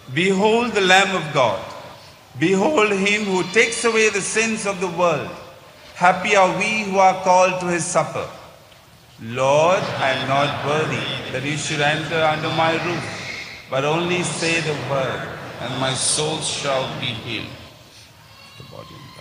Behold the Lamb of God. Behold him who takes away the sins of the world. Happy are we who are called to his supper. Lord, I am not worthy that you should enter under my roof, but only say the word, and my soul shall be healed. The body.